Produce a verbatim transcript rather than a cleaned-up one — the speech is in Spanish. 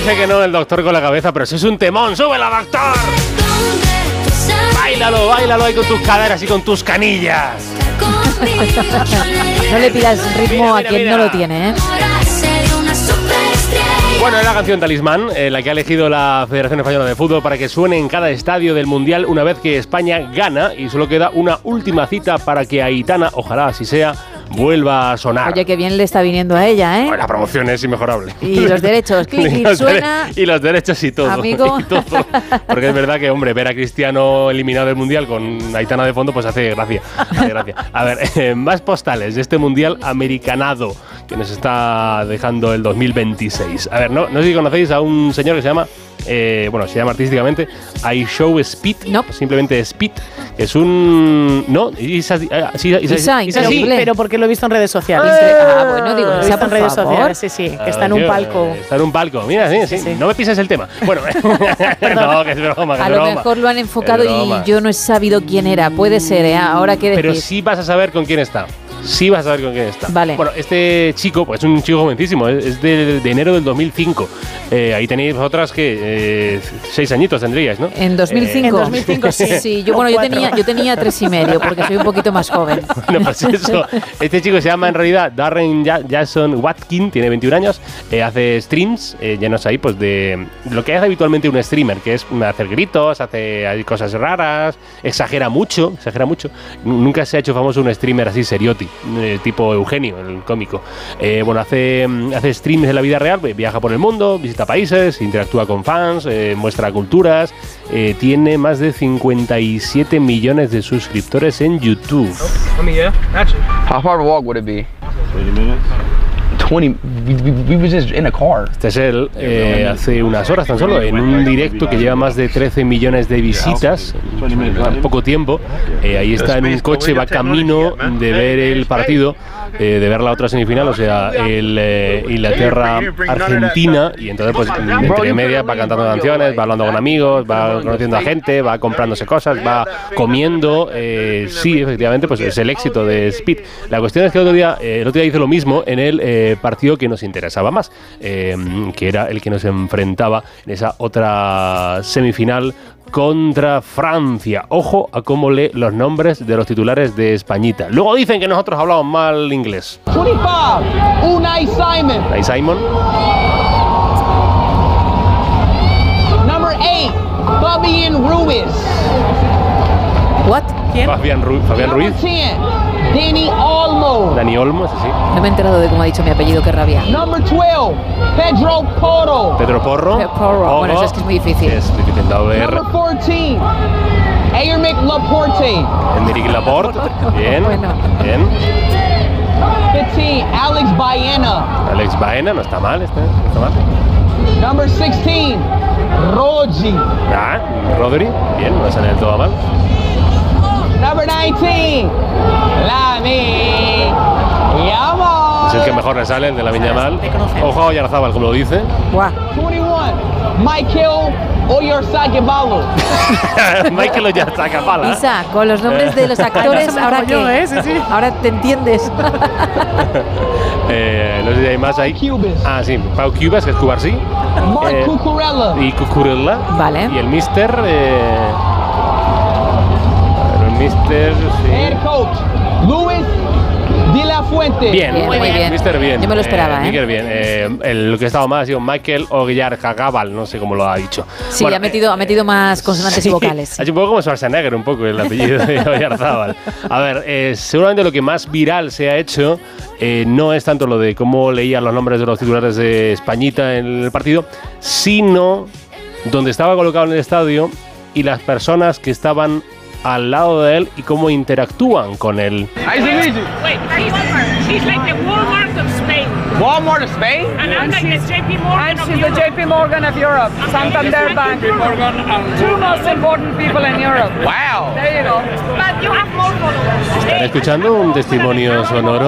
dice que no el doctor con la cabeza, pero si es un temón, ¡súbela, doctor! Báilalo, báilalo ahí con tus caderas y con tus canillas. No le pidas ritmo mira, mira, a quien mira. no lo tiene, ¿eh? Bueno, es la canción Talismán, eh, la que ha elegido la Federación Española de Fútbol para que suene en cada estadio del Mundial una vez que España gana, y solo queda una última cita para que Aitana, ojalá así sea, vuelva a sonar. Oye, qué bien le está viniendo a ella, ¿eh? Bueno, la promoción es inmejorable. Y los derechos, clic, clic, suena. Y los derechos y todo. Amigo. Y todo. Porque es verdad que, hombre, ver a Cristiano eliminado del Mundial con Aitana de fondo, pues hace gracia. Hace gracia. A ver, eh, más postales de este Mundial americanado que nos está dejando el dos mil veintiséis. A ver, no, no sé si conocéis a un señor que se llama, eh, bueno, se llama artísticamente I Show Speed, no. simplemente Speed. Es un... ¿No? Isa, Isa, Isa, Isa, Isa, pero, sí. pero porque lo he visto en redes sociales. Ah, ah bueno, digo, lo he visto en redes sociales, sí, sí, que está en un palco. Está en un palco, mira, sí, sí. sí, sí. No me pises el tema. Bueno, no, que es broma, que a es lo broma. mejor lo han enfocado y yo no he sabido quién era. Puede ser, ¿eh? Ahora que decir. Pero sí vas a saber con quién está. Sí vas a saber con quién está. Vale. Bueno, este chico, pues es un chico jovencísimo, es de, de enero del dos mil cinco. Eh, ahí tenéis vosotras que eh, seis añitos tendríais, ¿no? En dos mil cinco. Eh, en dos mil cinco, sí. Sí, yo, bueno, yo tenía, yo tenía tres y medio, porque soy un poquito más joven. Bueno, pues eso. Este chico se llama en realidad Darren Jason Watkin, tiene veintiún años, eh, hace streams eh, llenos ahí, pues de lo que hace habitualmente un streamer, que es hacer gritos, hace hay cosas raras, exagera mucho, exagera mucho. Nunca se ha hecho famoso un streamer así serioti, eh, tipo Eugenio, el cómico. Eh, bueno, hace, hace streams de la vida real, viaja por el mundo, visita países, interactúa con fans, eh, muestra culturas, eh, tiene más de cincuenta y siete millones de suscriptores en YouTube. I mean, yeah, actually. How far of a walk would it be? twenty minutes. twenty. We, we, we were just in a car. Este es él eh, hace unas horas tan solo, en un directo que lleva más de trece millones de visitas en poco tiempo. Eh, ahí está en un coche, va camino de ver el partido, eh, de ver la otra semifinal, o sea, el eh, Inglaterra-Argentina, y entonces pues entre medias va cantando canciones, va hablando con amigos, va conociendo a gente, va comprándose cosas, va comiendo. Eh, sí, efectivamente, pues es el éxito de Speed. La cuestión es que el otro día, eh, el otro día hizo lo mismo en el eh, partido que nos interesaba más, eh, que era el que nos enfrentaba en esa otra semifinal contra Francia. Ojo a cómo lee los nombres de los titulares de Españita. Luego dicen que nosotros hablamos mal inglés. veinticinco, Unai Simon. Unai Simon. Number eight, Fabián Ruiz. What? ¿Quién? Fabián, Ru Fabián Ruiz. Number ten, Dani Olmo. Dani Olmo, ese sí. No me he enterado de cómo ha dicho mi apellido, qué rabia. Number twelve, Pedro Porro. Pedro Porro. Pedro Porro. Ojo. Bueno, eso es que es muy difícil. Es difícil de ver. Number fourteen, Aymeric Laporte. Enrique Laporte. Bien. Bueno. Bien. fifteen, Alex Baena. Alex Baena, no está mal este. No está mal. Number sixteen, Rodri. Ah, Rodri. Bien, no sale del todo mal. Number nineteen, Lamine Yamal. Es el que mejor le sale, el de la Viña Mal. Ojo a Oyarzábal, como lo dice. Guau. twenty-one, Michael Oyarzabal. Michael Oyarzabal. Isa, con los nombres de los actores, ahora yo, que ¿eh? Sí, sí. ahora te entiendes. eh, no sé si hay más ahí. Cubas. Ah, sí, Pau Cubas, que es Cubarsí. Mark Eh, Cucurella. Y Cucurella. Vale. Y el Mister. Eh, a ver, el Mister. Head Sí. coach, Luis de la Fuente. Bien, Bien, muy bien. Mister bien. Yo me lo esperaba, ¿eh? Mister bien. Eh, el que estaba mal ha sido Michael Oyarzabal, no sé cómo lo ha dicho. Sí, Bueno, ha metido, ha metido más consonantes sí, y vocales. Ha hecho un poco como Schwarzenegger, un poco el apellido de Oyarzábal. A ver, eh, seguramente lo que más viral se ha hecho eh, no es tanto lo de cómo leían los nombres de los titulares de Españita en el partido, sino donde estaba colocado en el estadio y las personas que estaban al lado de él y cómo interactúan con él. Nice to meet you. Wait, he's, he's like the Walmart of Spain. Walmart of Spain? And I'm like the J P Morgan And of she's the Europe. J P Morgan of Europe, Santander Bank. Two most important people in Europe. Wow. There you go. But you have more followers. ¿Están escuchando un testimonio sonoro?